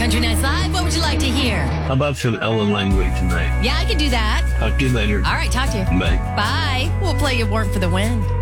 Country Nights Live, what would you like to hear? How about some Ellen Langley tonight? Yeah, I can do that. Talk to you later. All right, talk to you. Bye. Bye. We'll play you Warrant for the Win.